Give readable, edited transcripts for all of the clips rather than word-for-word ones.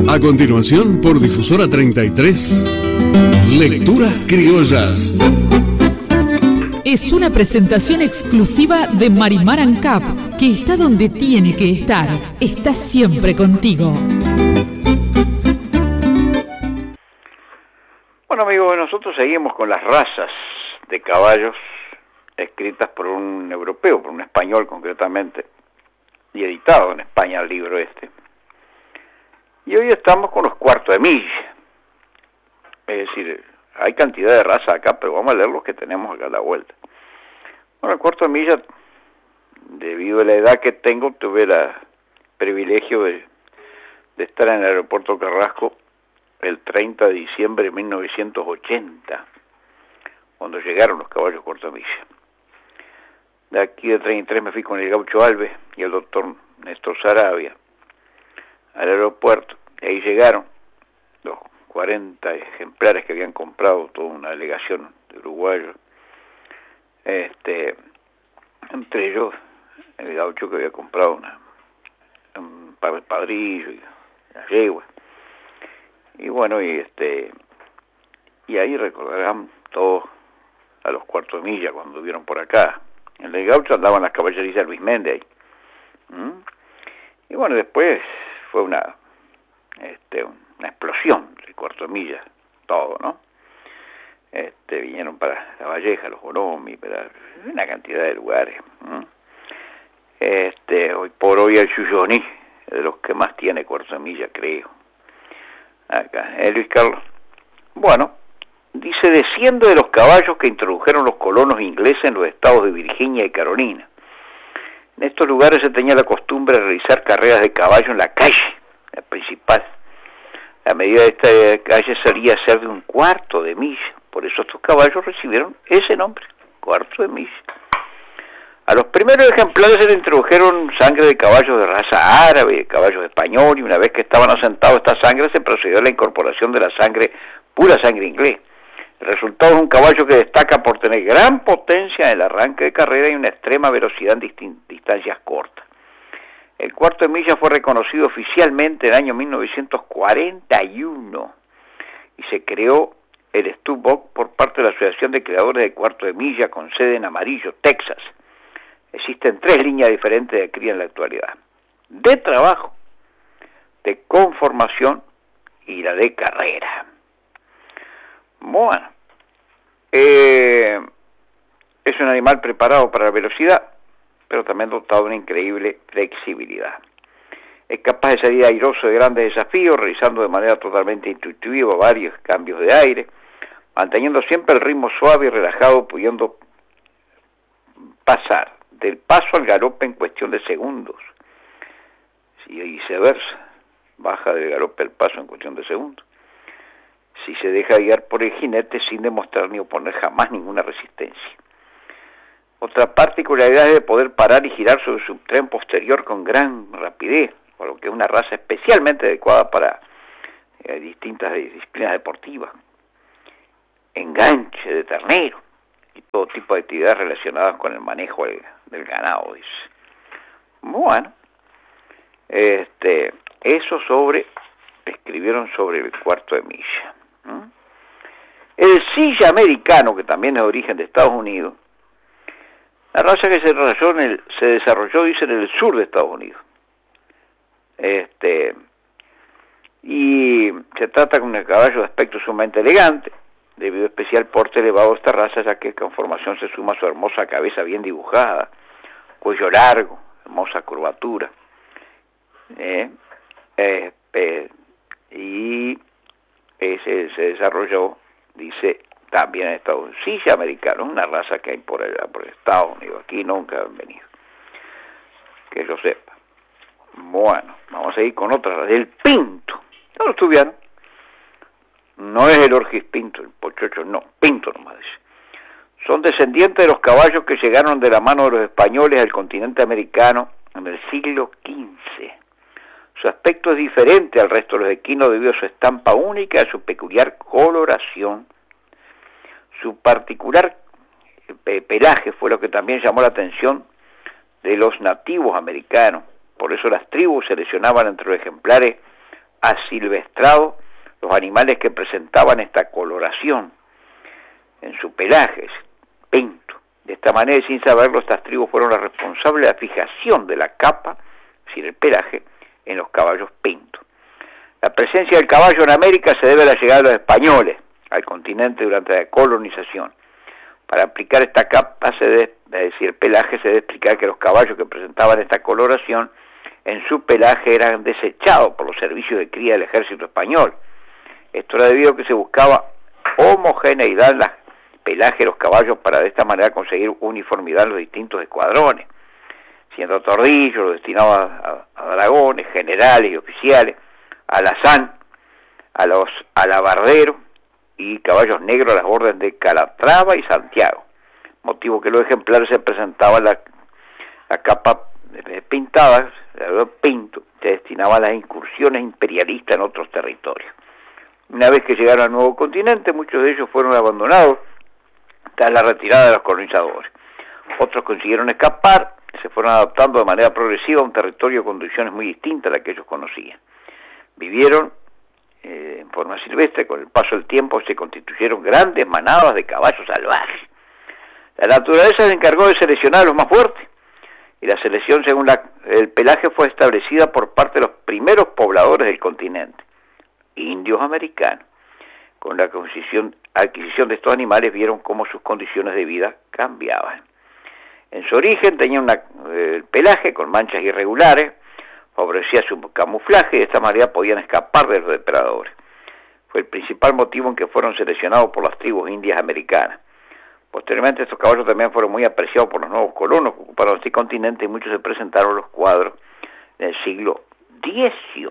A continuación, por Difusora 33, Lecturas Criollas. Es una presentación exclusiva de Marimar Ancap, que está donde tiene que estar. Está siempre contigo. Bueno, amigos, nosotros seguimos con las razas de caballos escritas por un europeo, por un español concretamente, y editado en España el libro este. Y hoy estamos con los cuarto de milla. Es decir, hay cantidad de razas acá, pero vamos a leer los que tenemos acá a la vuelta. Bueno, el cuarto de milla, debido a la edad que tengo, tuve el privilegio de estar en el aeropuerto Carrasco el 30 de diciembre de 1980, cuando llegaron los caballos cuarto de milla. De aquí de 33 me fui con el Gaucho Alves y el doctor Néstor Sarabia al aeropuerto, y ahí llegaron los 40 ejemplares que habían comprado toda una delegación de uruguayos, entre ellos el Gaucho, que había comprado un padrillo y una yegua. Y bueno, y ahí recordarán todos a los cuartos de milla cuando vieron por acá. En el Gaucho andaban las caballerizas de Luis Méndez ahí. Y bueno, después fue una explosión del cuarto de milla, todo, ¿no? Vinieron para La Valleja, los Bonomi, para una cantidad de lugares. Hoy por hoy el Yuyoni, de los que más tiene cuarto de milla, creo. Acá, Luis Carlos. Bueno, dice, desciende de los caballos que introdujeron los colonos ingleses en los estados de Virginia y Carolina. En estos lugares se tenía la costumbre de realizar carreras de caballo en la calle, la principal. La medida de esta calle solía ser de un cuarto de milla, por eso estos caballos recibieron ese nombre, cuarto de milla. A los primeros ejemplares se le introdujeron sangre de caballos de raza árabe, de caballos español, y una vez que estaban asentados esta sangre, se procedió a la incorporación de la sangre, pura sangre inglés. El resultado es un caballo que destaca por tener gran potencia en el arranque de carrera y una extrema velocidad en distancias cortas. El cuarto de milla fue reconocido oficialmente en el año 1941 y se creó el Stubbok por parte de la Asociación de Creadores de Cuarto de Milla con sede en Amarillo, Texas. Existen 3 líneas diferentes de cría en la actualidad: de trabajo, de conformación y la de carrera. Bueno, es un animal preparado para la velocidad, pero también dotado de una increíble flexibilidad. Es capaz de salir airoso de grandes desafíos, realizando de manera totalmente intuitiva varios cambios de aire, manteniendo siempre el ritmo suave y relajado, pudiendo pasar del paso al galope en cuestión de segundos. Y viceversa, baja del galope al paso en cuestión de segundos. Si se deja guiar por el jinete sin demostrar ni oponer jamás ninguna resistencia. Otra particularidad es de poder parar y girar sobre su tren posterior con gran rapidez, por lo que es una raza especialmente adecuada para distintas disciplinas deportivas. Enganche de ternero y todo tipo de actividades relacionadas con el manejo del ganado, dice. Bueno, eso escribieron sobre el cuarto de milla. El silla americano, que también es de origen de Estados Unidos, la raza que se desarrolló, dice, en el sur de Estados Unidos. Y se trata de un caballo de aspecto sumamente elegante, debido a especial porte elevado de esta raza, ya que en conformación se suma su hermosa cabeza bien dibujada, cuello largo, hermosa curvatura. Y ese se desarrolló, dice, también en Estados Unidos. Silla americano, una raza que hay por Estados Unidos, aquí nunca han venido, que lo sepa. Bueno, vamos a ir con otra, del Pinto. ¿No lo estudiaron? No es el Orgis Pinto, el Pochocho, no, Pinto nomás dice. Son descendientes de los caballos que llegaron de la mano de los españoles al continente americano en el siglo XV. Su aspecto es diferente al resto de los equinos debido a su estampa única y a su peculiar coloración. Su particular pelaje fue lo que también llamó la atención de los nativos americanos. Por eso las tribus seleccionaban entre los ejemplares asilvestrado los animales que presentaban esta coloración en su pelaje, pinto. De esta manera, y sin saberlo, estas tribus fueron las responsables de la fijación de la capa, es decir, el pelaje, en los caballos pintos. La presencia del caballo en América se debe a la llegada de los españoles al continente durante la colonización. Para aplicar esta capa, es decir, el pelaje, se debe explicar que los caballos que presentaban esta coloración en su pelaje eran desechados por los servicios de cría del ejército español. Esto era debido a que se buscaba homogeneidad en los pelajes de los caballos para de esta manera conseguir uniformidad en los distintos escuadrones, siendo tordillos los destinados a dragones, generales y oficiales, alazán, a los alabarderos, y caballos negros a las órdenes de Calatrava y Santiago, motivo que los ejemplares se presentaban la capa pintada, el pinto, se destinaba a las incursiones imperialistas en otros territorios. Una vez que llegaron al nuevo continente, muchos de ellos fueron abandonados tras la retirada de los colonizadores. Otros consiguieron escapar, se fueron adaptando de manera progresiva a un territorio con condiciones muy distintas a las que ellos conocían. Vivieron en forma silvestre. Con el paso del tiempo se constituyeron grandes manadas de caballos salvajes. La naturaleza se encargó de seleccionar a los más fuertes, y la selección según el pelaje fue establecida por parte de los primeros pobladores del continente, indios americanos. Con la adquisición de estos animales vieron cómo sus condiciones de vida cambiaban. En su origen tenían el pelaje con manchas irregulares, favorecía su camuflaje, y de esta manera podían escapar de los depredadores. Fue el principal motivo en que fueron seleccionados por las tribus indias americanas. Posteriormente estos caballos también fueron muy apreciados por los nuevos colonos que ocuparon este continente, y muchos se presentaron en los cuadros del siglo XVIII.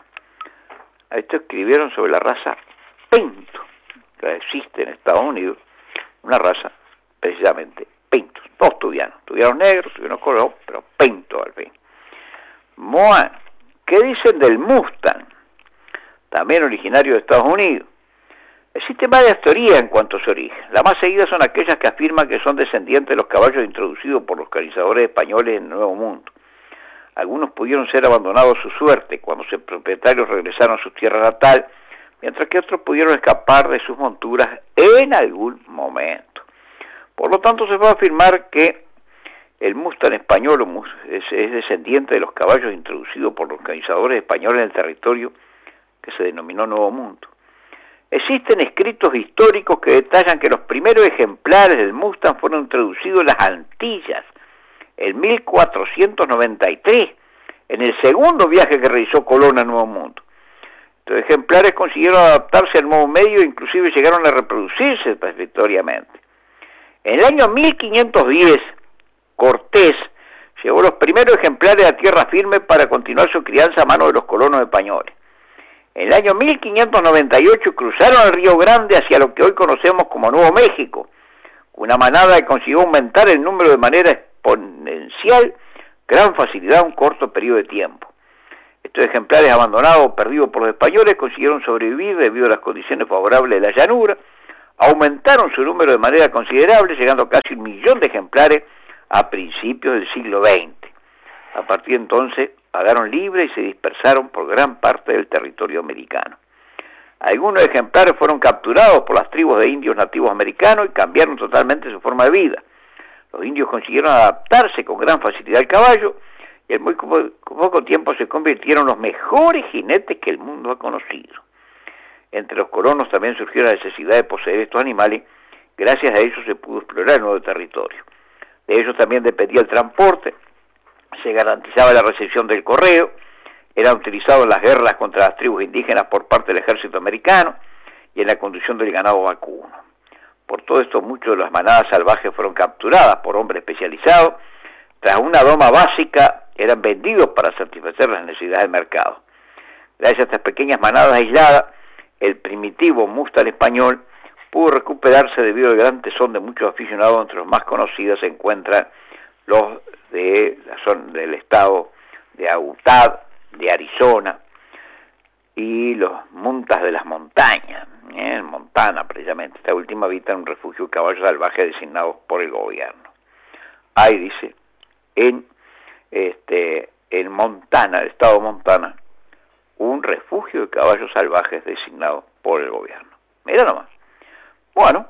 Esto escribieron sobre la raza pinto, que existe en Estados Unidos, una raza precisamente pintos, dos tuvianos negros, tuvianos colorados, pero pinto al fin. Moan, ¿qué dicen del Mustang? También originario de Estados Unidos. Existen varias teorías en cuanto a su origen. Las más seguidas son aquellas que afirman que son descendientes de los caballos introducidos por los colonizadores españoles en el Nuevo Mundo. Algunos pudieron ser abandonados a su suerte cuando sus propietarios regresaron a su tierra natal, mientras que otros pudieron escapar de sus monturas en algún momento. Por lo tanto, se puede afirmar que el Mustang español es descendiente de los caballos introducidos por los colonizadores españoles en el territorio que se denominó Nuevo Mundo. Existen escritos históricos que detallan que los primeros ejemplares del Mustang fueron introducidos en las Antillas en 1493, en el segundo viaje que realizó Colón al Nuevo Mundo. Estos ejemplares consiguieron adaptarse al nuevo medio e inclusive llegaron a reproducirse perfectoriamente. En el año 1510, Cortés llevó los primeros ejemplares a tierra firme para continuar su crianza a mano de los colonos españoles. En el año 1598 cruzaron el Río Grande hacia lo que hoy conocemos como Nuevo México, una manada que consiguió aumentar el número de manera exponencial, gran facilidad en un corto periodo de tiempo. Estos ejemplares abandonados o perdidos por los españoles consiguieron sobrevivir debido a las condiciones favorables de la llanura, aumentaron su número de manera considerable, llegando a casi 1 millón de ejemplares a principios del siglo XX. A partir de entonces, vagaron libres y se dispersaron por gran parte del territorio americano. Algunos ejemplares fueron capturados por las tribus de indios nativos americanos y cambiaron totalmente su forma de vida. Los indios consiguieron adaptarse con gran facilidad al caballo y en muy poco tiempo se convirtieron en los mejores jinetes que el mundo ha conocido. Entre los colonos también surgió la necesidad de poseer estos animales. Gracias a ellos se pudo explorar el nuevo territorio. De ellos también dependía el transporte, se garantizaba la recepción del correo, eran utilizados en las guerras contra las tribus indígenas por parte del ejército americano y en la conducción del ganado vacuno. Por todo esto, muchos de las manadas salvajes fueron capturadas por hombres especializados. Tras una doma básica, eran vendidos para satisfacer las necesidades del mercado. Gracias a estas pequeñas manadas aisladas, el primitivo Mustang español pudo recuperarse debido al gran tesón de muchos aficionados. Entre los más conocidos se encuentran los de la zona del estado de Utah, de Arizona, y los muntas de las montañas, en Montana precisamente. Esta última habita en un refugio de caballos salvajes designado por el gobierno. Hay, dice, en Montana, el estado de Montana, un un refugio de caballos salvajes designado por el gobierno. Mira nomás. Bueno,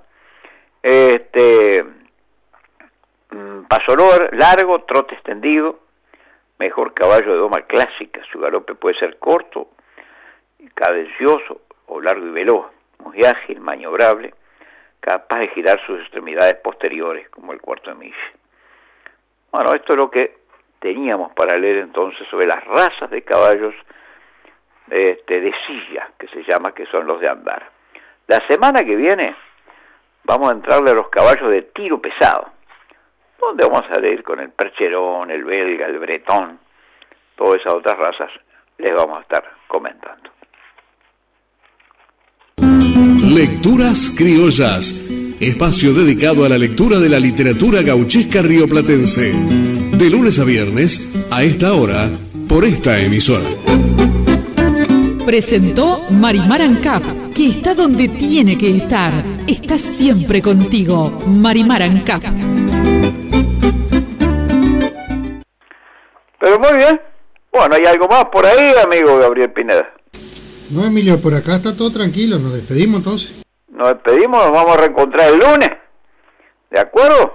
paso largo, trote extendido, mejor caballo de doma clásica. Su galope puede ser corto, cadencioso o largo y veloz, muy ágil, maniobrable, capaz de girar sus extremidades posteriores, como el cuarto de milla. Bueno, esto es lo que teníamos para leer entonces sobre las razas de caballos de silla, que se llama, que son los de andar. La semana que viene vamos a entrarle a los caballos de tiro pesado, donde vamos a leer con el percherón, el belga, el bretón, todas esas otras razas les vamos a estar comentando. Lecturas criollas, espacio dedicado a la lectura de la literatura gauchesca rioplatense, de lunes a viernes a esta hora por esta emisora. Presentó Marimar Ancap, que está donde tiene que estar. Está siempre contigo, Marimar Ancap. Pero muy bien. Bueno, ¿hay algo más por ahí, amigo Gabriel Pineda? No, Emilio, por acá está todo tranquilo. Nos despedimos entonces. Nos despedimos, nos vamos a reencontrar el lunes. ¿De acuerdo?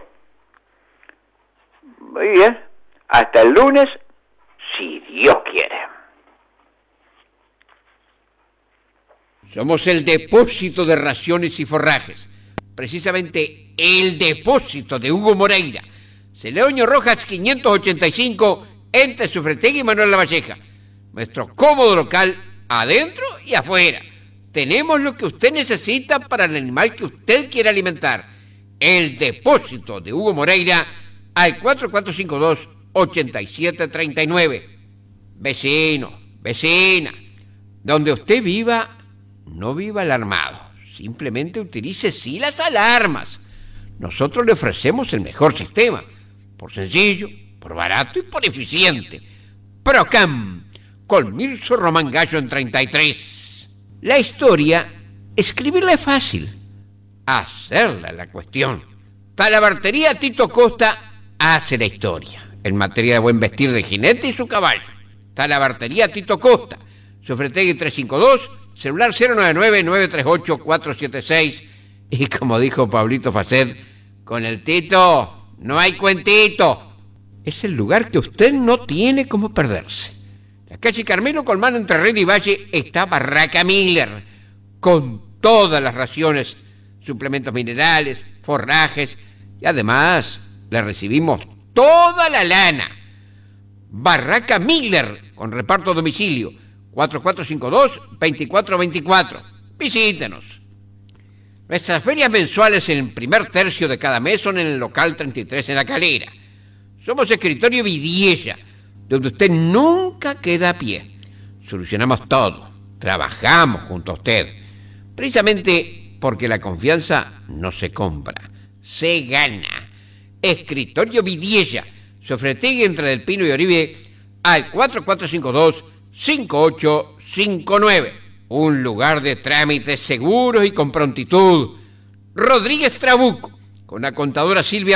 Muy bien. Hasta el lunes, si Dios quiere. Somos el depósito de raciones y forrajes. Precisamente el depósito de Hugo Moreira. Celeoño Rojas 585, entre Sufretegui y Manuel Lavalleja. Nuestro cómodo local, adentro y afuera. Tenemos lo que usted necesita para el animal que usted quiere alimentar. El depósito de Hugo Moreira al 4452-8739. Vecino, vecina, donde usted viva, no viva alarmado. Simplemente utilice sí las alarmas. Nosotros le ofrecemos el mejor sistema. Por sencillo, por barato y por eficiente. Procam, con Mirzo Román Gallo en 33. La historia, escribirla es fácil. Hacerla es la cuestión. Talabartería Tito Costa hace la historia. En materia de buen vestir del jinete y su caballo. Talabartería Tito Costa. Sufretegui 352, celular 099-938-476. Y como dijo Pablito Facet, con el Tito no hay cuentito. Es el lugar que usted no tiene como perderse. La calle Carmelo Colmán entre Red y Valle está Barraca Miller, con todas las raciones, suplementos minerales, forrajes, y además le recibimos toda la lana. Barraca Miller, con reparto a domicilio, 4452-2424. Visítenos. Nuestras ferias mensuales en el primer tercio de cada mes son en el local 33 en La Calera. Somos Escritorio Vidiella, donde usted nunca queda a pie. Solucionamos todo, trabajamos junto a usted. Precisamente porque la confianza no se compra, se gana. Escritorio Vidiella, Sofretegui entre Del Pino y Oribe, al 4452-5859. Un lugar de trámites seguros y con prontitud. Rodríguez Trabuco, con la contadora Silvia